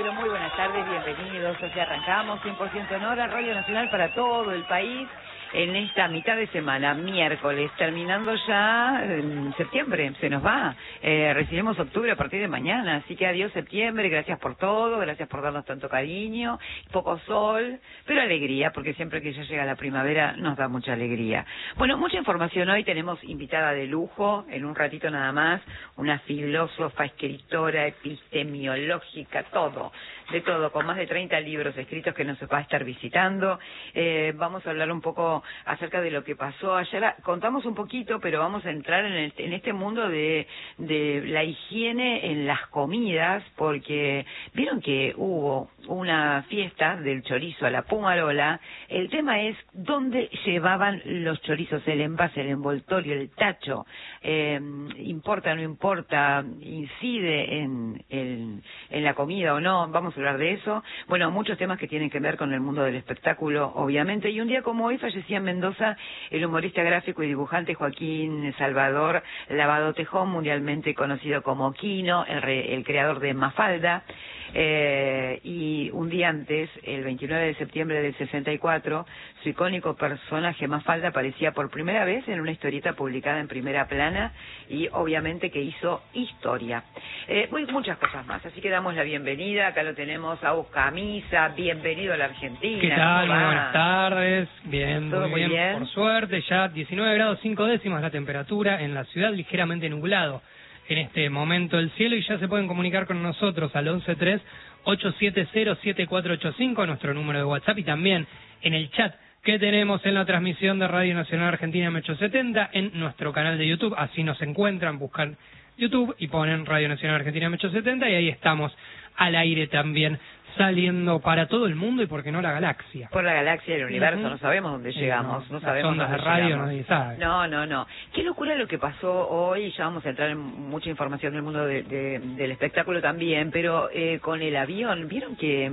pero muy buenas tardes, bienvenidos. Así arrancamos 100% en hora, Radio Nacional para todo el país en esta mitad de semana, miércoles, terminando ya en septiembre, se nos va. Recibimos octubre a partir de mañana, así que adiós septiembre, gracias por todo, gracias por darnos tanto cariño, poco sol, pero alegría, porque siempre que ya llega la primavera nos da mucha alegría. Bueno, mucha información hoy, tenemos invitada de lujo, en un ratito nada más, una filósofa, escritora, epistemiológica, todo, de todo, con más de 30 libros escritos que nos va a estar visitando. Vamos a hablar un poco acerca de lo que pasó ayer. Contamos un poquito, pero vamos a entrar en este mundo de la higiene en las comidas, porque vieron que hubo una fiesta del chorizo a la Pumarola. El tema es dónde llevaban los chorizos, el envase, el envoltorio, el tacho. ¿Importa o no importa? ¿Incide en la comida o no? Vamos a hablar de eso. Bueno, muchos temas que tienen que ver con el mundo del espectáculo, obviamente. Y un día como hoy fallecía en Mendoza el humorista gráfico y dibujante Joaquín Salvador Lavado Tejón, mundialmente conocido como Quino, el creador de Mafalda. Y un día antes, el 29 de septiembre del 64, su icónico personaje Mafalda aparecía por primera vez en una historieta publicada en Primera Plana y obviamente que hizo historia. Muchas cosas más, así que damos la bienvenida. Acá lo tenemos a Camisa, bienvenido a la Argentina. ¿Qué tal? Muy buenas tardes. Bien, ¿Todo muy bien? Por suerte, ya 19 grados 5 décimas la temperatura en la ciudad, ligeramente nublado en este momento el cielo, y ya se pueden comunicar con nosotros al 113-870-7485, nuestro número de WhatsApp, y también en el chat que tenemos en la transmisión de Radio Nacional Argentina M870 en nuestro canal de YouTube. Así nos encuentran, buscan YouTube y ponen Radio Nacional Argentina M870 y ahí estamos al aire también, saliendo para todo el mundo y por qué no la galaxia. Por la galaxia del universo, no sabemos dónde llegamos, no sabemos ondas de dónde radio llegamos. nadie sabe. No. Qué locura lo que pasó hoy, ya vamos a entrar en mucha información del mundo del espectáculo también, pero con el avión, vieron que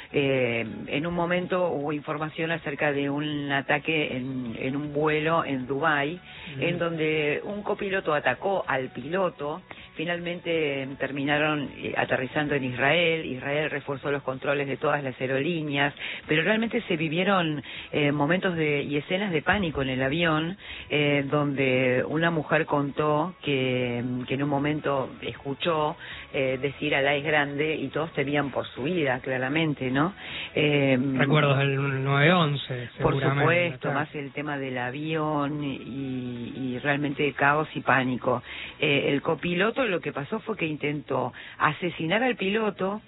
en un momento hubo información acerca de un ataque en un vuelo en Dubái, en donde un copiloto atacó al piloto. Finalmente terminaron aterrizando en Israel. Israel reforzó los controles de todas las aerolíneas, pero realmente se vivieron momentos y escenas de pánico en el avión, donde una mujer contó que en un momento escuchó decir Alá es grande y todos temían por su vida, claramente, ¿no? Recuerdos del 9/11, seguramente. Por supuesto, claro. más el tema del avión y realmente caos y pánico. El copiloto, lo que pasó fue que intentó asesinar al piloto.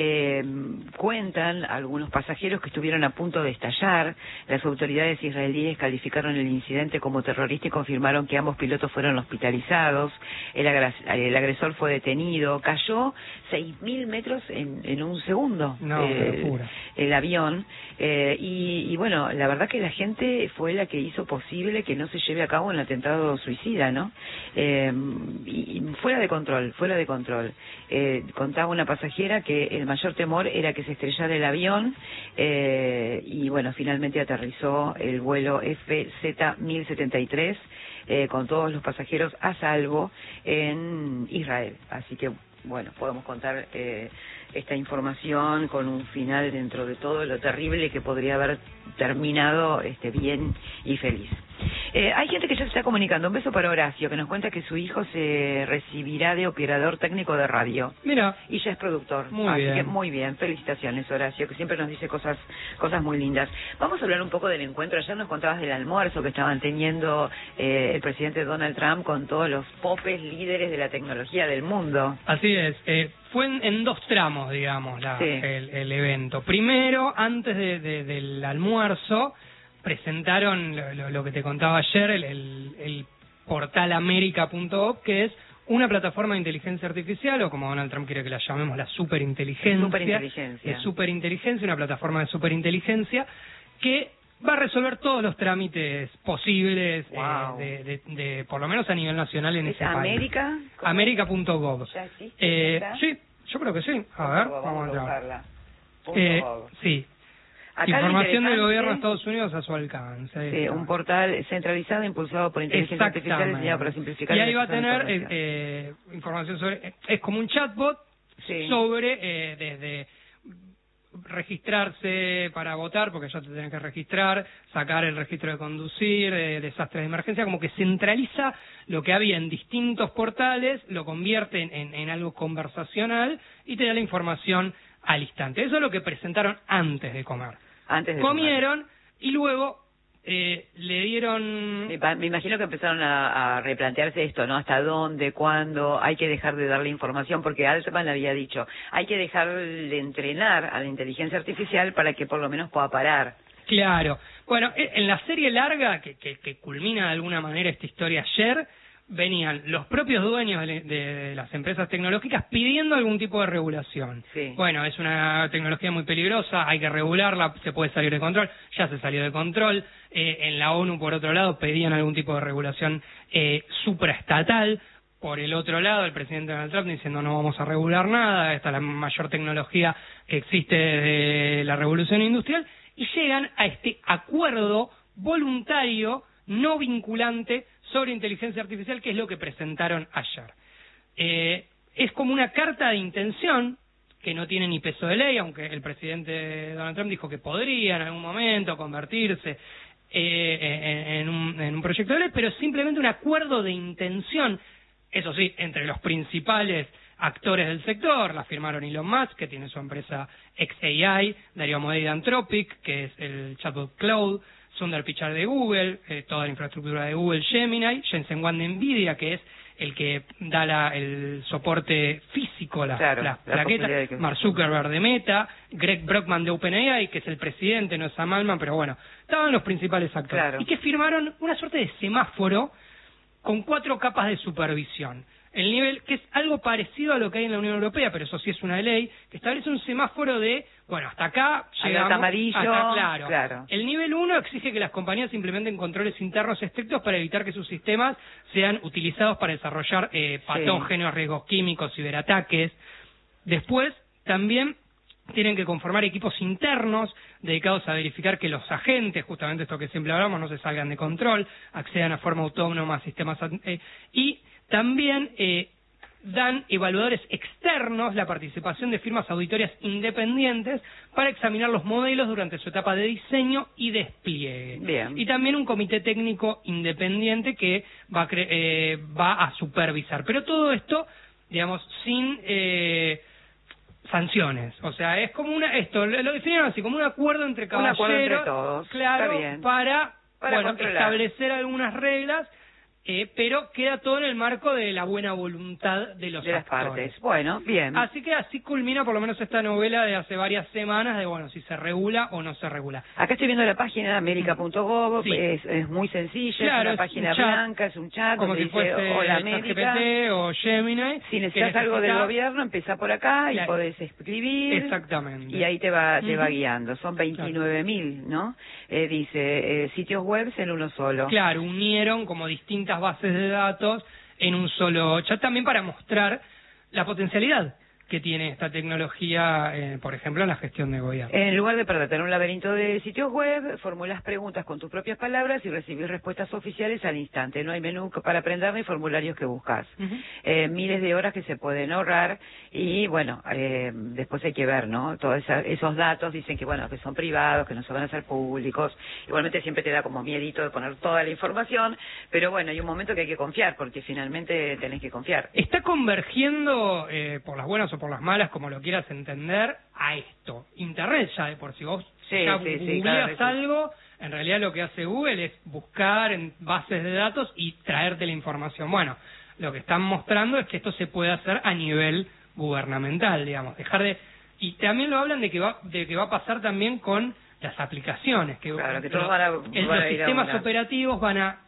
Cuentan algunos pasajeros que estuvieron a punto de estallar. Las autoridades israelíes calificaron el incidente como terrorista y confirmaron que ambos pilotos fueron hospitalizados. El agresor fue detenido. Cayó 6.000 metros en un segundo. No, locura. El avión. Y bueno, la verdad que la gente fue la que hizo posible que no se lleve a cabo un atentado suicida, ¿no? Y fuera de control. Contaba una pasajera que el mayor temor era que se estrellara el avión, y bueno, finalmente aterrizó el vuelo FZ-1073 con todos los pasajeros a salvo en Israel. Así que bueno, podemos contar esta información con un final dentro de todo lo terrible que podría haber terminado bien y feliz. Hay gente que ya se está comunicando. Un beso para Horacio, que nos cuenta que su hijo se recibirá de operador técnico de radio. Mira. Y ya es productor. Muy bien. Que muy bien. Felicitaciones, Horacio, que siempre nos dice cosas muy lindas. Vamos a hablar un poco del encuentro. Ayer nos contabas del almuerzo que estaban teniendo el presidente Donald Trump con todos los popes líderes de la tecnología del mundo. Así es. Fue en dos tramos, digamos, Sí. el evento. Primero, antes del almuerzo, presentaron lo que te contaba ayer, el portal America.org, que es una plataforma de inteligencia artificial, o como Donald Trump quiere que la llamemos, la superinteligencia. Superinteligencia, una plataforma de superinteligencia que va a resolver todos los trámites posibles, de por lo menos a nivel nacional en ese país. America.gov. ¿Ya existe? Sí, yo creo que sí. A ver, vamos a buscarla. Sí. Acá información del gobierno de Estados Unidos a su alcance. Sí, un portal centralizado impulsado por inteligencia artificial diseñado para simplificar. Y ahí va a tener información sobre... Es como un chatbot sobre desde registrarse para votar, porque ya te tenés que registrar, sacar el registro de conducir, desastres de emergencia, como que centraliza lo que había en distintos portales, lo convierte en algo conversacional y te da la información al instante. Eso es lo que presentaron antes de comer. Comieron y luego le dieron... Me imagino que empezaron a replantearse esto, ¿no? ¿Hasta dónde, cuándo? Hay que dejar de darle información, porque Altman había dicho, hay que dejar de entrenar a la inteligencia artificial para que por lo menos pueda parar. Claro. Bueno, en la serie larga, que culmina de alguna manera esta historia ayer, venían los propios dueños de las empresas tecnológicas pidiendo algún tipo de regulación. Sí. Bueno, es una tecnología muy peligrosa, hay que regularla, se puede salir de control, ya se salió de control. En la ONU, por otro lado, pedían algún tipo de regulación supraestatal. Por el otro lado, el presidente Donald Trump diciendo no vamos a regular nada, esta es la mayor tecnología que existe desde la revolución industrial, y llegan a este acuerdo voluntario, no vinculante, sobre inteligencia artificial, que es lo que presentaron ayer. Es como una carta de intención que no tiene ni peso de ley, aunque el presidente Donald Trump dijo que podría en algún momento convertirse en un proyecto de ley, pero simplemente un acuerdo de intención, eso sí, entre los principales actores del sector. La firmaron Elon Musk, que tiene su empresa xAI, Darío Amodei de Anthropic, que es el chatbot Cloud, Sundar Pichai de Google, toda la infraestructura de Google, Gemini, Jensen Huang de NVIDIA, que es el que da el soporte físico, las plaquetas, Mark Zuckerberg de Meta, Greg Brockman de OpenAI, que es el presidente, no es Sam Altman, pero bueno, estaban los principales actores. Claro. Y que firmaron una suerte de semáforo con 4 capas de supervisión. El nivel, que es algo parecido a lo que hay en la Unión Europea, pero eso sí es una ley, que establece un semáforo de, bueno, hasta acá llegamos, amarillo, claro. El nivel 1 exige que las compañías implementen controles internos estrictos para evitar que sus sistemas sean utilizados para desarrollar patógenos, riesgos químicos, ciberataques. Después, también tienen que conformar equipos internos dedicados a verificar que los agentes, justamente esto que siempre hablamos, no se salgan de control, accedan a forma autónoma a sistemas y también dan evaluadores externos la participación de firmas auditorias independientes para examinar los modelos durante su etapa de diseño y despliegue. Bien. Y también un comité técnico independiente que va a supervisar. Pero todo esto, digamos, sin sanciones. O sea, es como esto lo definieron así, como un acuerdo entre caballeros. Un acuerdo entre todos. Claro, está bien. para bueno, controlar. establecer algunas reglas, pero queda todo en el marco de la buena voluntad de los las actores. partes. Bueno, bien. Así que así culmina por lo menos esta novela de hace varias semanas de, bueno, si se regula o no se regula. Acá estoy viendo la página america.gov, Sí. es muy sencilla, Claro, es una página un chat, blanca, es un chat como donde si dice fuese Hola América. ChatGPT o Gemini. Si necesitas algo del gobierno, empezá por acá y Claro. podés escribir. Exactamente. Y ahí te va guiando. Son 29.000, ¿no? Dice, sitios web en uno solo. Claro, unieron como distintas bases de datos en un solo chat, también para mostrar la potencialidad que tiene esta tecnología, por ejemplo, en la gestión de gobierno. En lugar de perderte un laberinto de sitios web, formulas preguntas con tus propias palabras y recibís respuestas oficiales al instante. No hay menú para aprender ni formularios que buscas. Miles de horas que se pueden ahorrar y, bueno, después hay que ver, ¿no? Todos esos datos dicen que, bueno, que son privados, que no se van a hacer públicos. Igualmente siempre te da como miedito de poner toda la información, pero bueno, hay un momento que hay que confiar, porque finalmente tenés que confiar. Está convergiendo, por las buenas o por las malas, como lo quieras entender, a esto. Internet ya de por sí. Vos googleas algo, en realidad lo que hace Google es buscar en bases de datos y traerte la información. Bueno, lo que están mostrando es que esto se puede hacer a nivel gubernamental, digamos. Y también lo hablan de que va a pasar también con las aplicaciones. Claro, que todos van a los ir sistemas operativos van a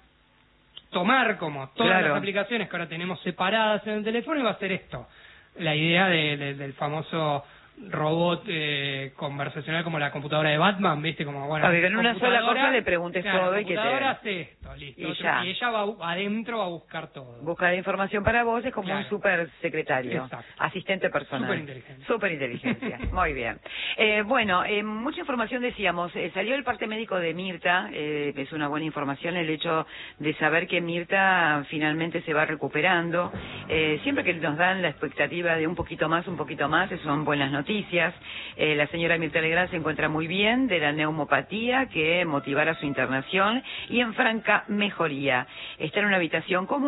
tomar como todas las aplicaciones que ahora tenemos separadas en el teléfono y va a hacer esto. La idea del famoso robot conversacional como la computadora de Batman, ¿viste? Como, bueno, que en una sola cosa le preguntes todo y que la computadora hace esto, listo. Y ella va adentro va a buscar todo. Busca la información para vos, es como un super secretario. Exacto. Asistente personal. Superinteligencia. Muy bien. Bueno, mucha información decíamos. Salió el parte médico de Mirta, es una buena información el hecho de saber que Mirta finalmente se va recuperando. Siempre que nos dan la expectativa de un poquito más, son buenas noticias. noticias. La señora Mirta Legrand se encuentra muy bien de la neumopatía que motivara su internación y en franca mejoría. Está en una habitación común.